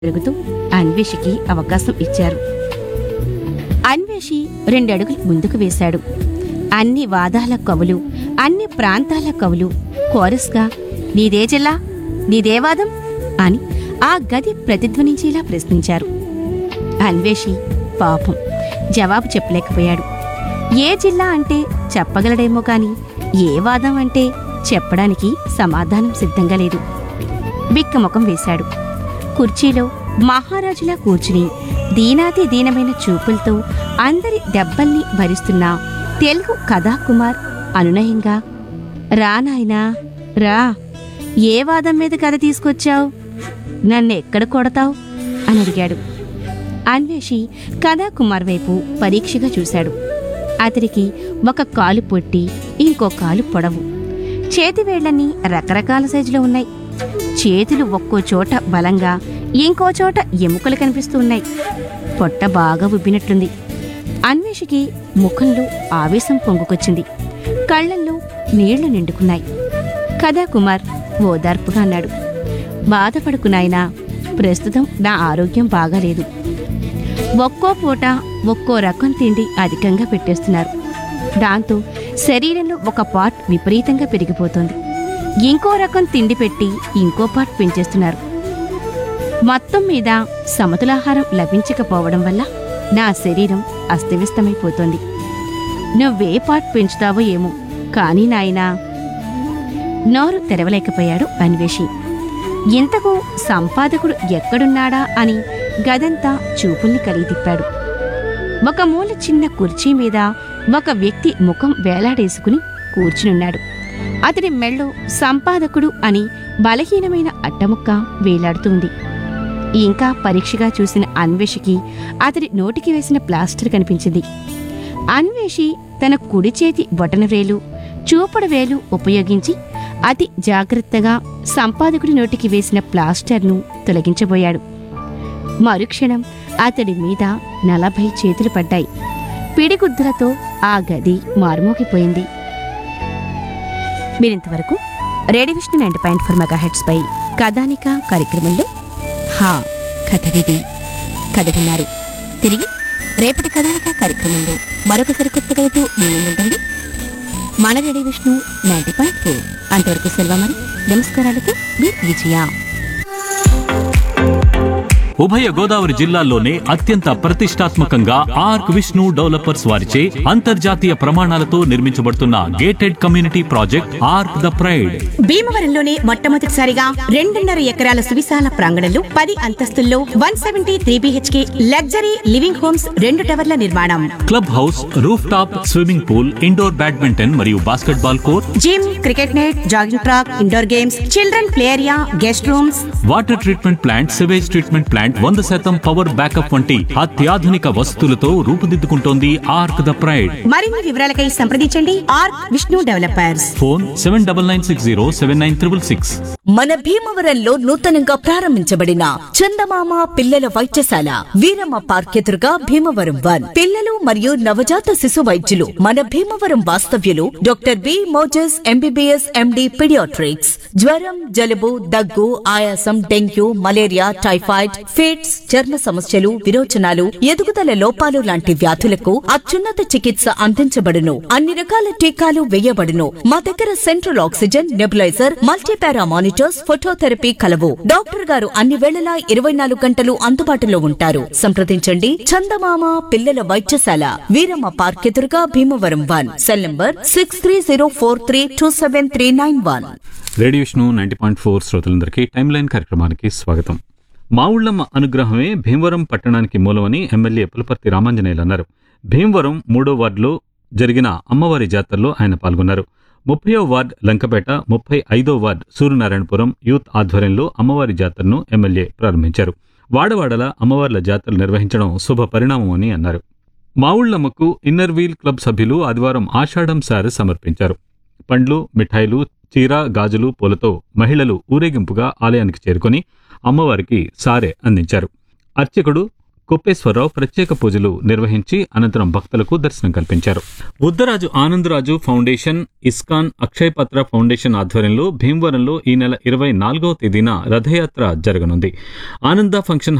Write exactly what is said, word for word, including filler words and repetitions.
తిరుగుతూ అన్వేషికి అవకాశం ఇచ్చారు. అన్వేషి రెండడుగులు ముందుకు వేశాడు. అన్ని వాదాల కవులు, అన్ని ప్రాంతాల కవులు కోరస్గా నీదే జిల్లా, నీదే వాదం అని ఆ గది ప్రతిధ్వనించేలా ప్రశ్నించారు. అన్వేషి పాపం జవాబు చెప్పలేకపోయాడు. ఏ జిల్లా అంటే చెప్పగలడేమో కాని ఏ వాదం అంటే చెప్పడానికి సమాధానం సిద్ధంగా లేదు. బిక్కముఖం వేశాడు. కుర్చీలో మహారాజులా కూర్చుని దీనాతి దీనమైన చూపులతో అందరి దెబ్బల్ని భరిస్తున్న తెలుగు కథాకుమార్ అనునయంగా, రా నాయనా రా, ఏ వాదం మీద కథ తీసుకొచ్చావు, నన్నెక్కడ కొడతావు అని అడిగాడు. అన్వేషి కథాకుమార్ వైపు పరీక్షగా చూశాడు. అతడికి ఒక కాలు పొట్టి, ఇంకో కాలు పొడవు. చేతివేళ్లన్నీ రకరకాల సైజులో ఉన్నాయి. చేతులు ఒక్కో చోట బలంగా, ఇంకో చోట ఎముకలు కనిపిస్తూ ఉన్నాయి. పొట్ట బాగా ఉబ్బినట్లుంది. అన్వేషికి ముఖంలో ఆవేశం పొంగుకొచ్చింది. కళ్లల్లో నీళ్లు నిండుకున్నాయి. కథాకుమార్ ఓదార్పుగా అన్నాడు, బాధపడుకు నాయనా, ప్రస్తుతం నా ఆరోగ్యం బాగాలేదు. ఒక్కో పూట ఒక్కో రకం తిండి అధికంగా పెట్టేస్తున్నారు. దాంతో శరీరంలో ఒక పార్ట్ విపరీతంగా పెరిగిపోతోంది. ఇంకో రకం తిండి పెట్టి ఇంకో పార్ట్ పెంచేస్తున్నారు. మొత్తం మీద సమతులాహారం లభించకపోవడం వల్ల నా శరీరం అస్తవ్యస్తమైపోతోంది. నువ్వే పార్ట్ పెంచుతావో ఏమో కానీ నాయనా. నోరు తెరవలేకపోయాడు అన్వేషి. ఇంతకు సంపాదకుడు ఎక్కడున్నాడా అని గదంతా చూపుల్ని కలిగి తిప్పాడు. ఒక మూల చిన్న కుర్చీ మీద ఒక వ్యక్తి ముఖం వేలాడేసుకుని కూర్చునున్నాడు. అతడి మెళ్ళో సంపాదకుడు అని బలహీనమైన అట్టముక్క వేలాడుతుంది. ఇంకా పరీక్షగా చూసిన అన్వేషికి అతడి నోటికి వేసిన ప్లాస్టర్ కనిపించింది. అన్వేషి తన కుడి చేతి బొటనవేలు, చూపుడు వేలు ఉపయోగించి అతి జాగ్రత్తగా సంపాదకుడి నోటికి వేసిన ప్లాస్టర్ను తొలగించబోయాడు. మరుక్షణం అతడి మీద నలభై చేతులు పడ్డాయి. పిడిగుద్దులతో ఆ గది మారుమోగిపోయింది. మీరింతవరకు radio Vishnu ninety point four mega heads పై కథానిక కార్యక్రమంలో హా కథ విది కథ విన్నారు. తిరిగి రేపటి కథానిక కార్యక్రమంలో మరొక సరికొత్త కథతో మీ ముందుంటుంది మన radio Vishnu ninety point four. అంతవరకు సెలవు మరి. నమస్కారాలతో మీ విజయ. ఉభయ గోదావరి జిల్లాల్లోనే అత్యంత ప్రతిష్టాత్మకంగా ఆర్క్ విష్ణు డెవలపర్స్ వారిచే అంతర్జాతీయ ప్రమాణాలతో నిర్మించబడుతున్న gated community project arc the pride. భీమవరంలోనే మొట్టమొదటిసారిగా రెండున్నర ఎకరాల సువిశాల ప్రాంగణంలో పది అంతస్తుల్లో one seventy three BHK luxury living homes రెండు టవర్ల నిర్మాణం. Club house, roof top swimming pool, indoor badminton మరియు basket ball court, gym, cricket net, jogging track, indoor games, children play area, guest rooms, water treatment plant, sewage treatment plant, వంద శాతం power backup వంటి అత్యాధునిక వసతులతో రూపుదిద్దుకుంటోంది arc the pride. మరిన్ని వివరాలకై సంప్రదించండి arc Vishnu developers. Phone seven double nine six zero seven nine triple six. మన భీమవరంలో నూతనంగా ప్రారంభించబడిన చందమామ పిల్లల వైద్యశాల వీరమ్మ పార్క్ ఎదురుగా భీమవరం వన్. పిల్లలు మరియు నవజాత శిశు వైద్యులు మన భీమవరం వాస్తవ్యులు doctor B Moses MBBS MD paediatrics. జ్వరం, జలుబు, దగ్గు, ఆయాసం, డెంగ్యూ, మలేరియా, టైఫాయిడ్, ఫిట్స్, చర్మ సమస్యలు, విరోచనాలు, ఎదుగుదల లోపాలు లాంటి వ్యాధులకు అత్యున్నత చికిత్స అందించబడును. అన్ని రకాల టీకాలు వేయబడును. మా దగ్గర central oxygen, nebuliser, multipara monitors, phototherapy కలవు. డాక్టర్ గారు అన్ని వేళలా ఇరవై నాలుగు గంటలు అందుబాటులో ఉంటారు. సంప్రదించండి చందమామ పిల్లల వైద్యశాల వీరమ్మ పార్క్ ఎదురుగా Bhimavaram one. Cell number six three zero four three two seven three nine one. Radio Vishnu ninety point four శ్రోతలందరికీ టైమ్ లైన్ కార్యక్రమానికి స్వాగతం. మా ఊళ్ళమ్మ అనుగ్రహమే భీమవరం పట్టణానికి మూలమని ఎమ్మెల్యే పులపర్తి రామాంజనేయులు అన్నారు. భీమవరం మూడో వార్డులో జరిగిన అమ్మవారి జాతరలో ఆయన పాల్గొన్నారు. ముప్పయో వార్డు లంకపేట, ముప్పై ఐదో వార్డు సూర్యనారాయణపురం యూత్ ఆధ్వర్యంలో అమ్మవారి జాతరను ఎమ్మెల్యే ప్రారంభించారు. వాడవాడల అమ్మవార్ల జాతరలు నిర్వహించడం శుభ పరిణామమని అన్నారు. మా ఊళ్ళమ్మకు ఇన్నర్ వీల్ క్లబ్ సభ్యులు ఆదివారం ఆషాఢం సారె సమర్పించారు. పండ్లు, మిఠాయిలు, చీర, గాజులు, పూలతో మహిళలు ఊరేగింపుగా ఆలయానికి చేరుకొని అమ్మవారికి సారె అందించారు. అర్చకుడు కుప్పేశ్వరరావు ప్రత్యేక పూజలు నిర్వహించి అనంతరం భక్తులకు దర్శనం కల్పించారు. బుద్ధరాజు ఆనందరాజు ఫౌండేషన్, ఇస్కాన్, అక్షయ్ పత్ర ఫౌండేషన్ ఆధ్వర్యంలో భీమవరంలో ఈ నెల ఇరవై నాలుగవ తేదీన రథయాత్ర జరగనుంది. ఆనంద ఫంక్షన్